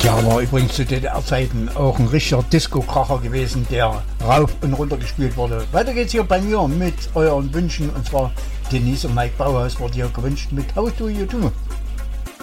Ja, war übrigens zu DDR-Zeiten auch ein richtiger Disco-Kracher gewesen, der rauf und runter gespielt wurde. Weiter geht's hier bei mir mit euren Wünschen, und zwar Denise und Mike Bauhaus wurde hier gewünscht mit How Do You Do.